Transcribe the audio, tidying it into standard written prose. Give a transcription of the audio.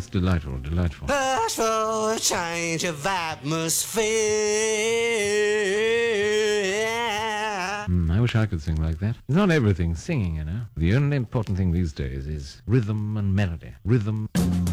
That's delightful, delightful. Ask for a change of atmosphere. I wish I could sing like that. It's not everything singing, you know. The only important thing these days is rhythm and melody. Rhythm.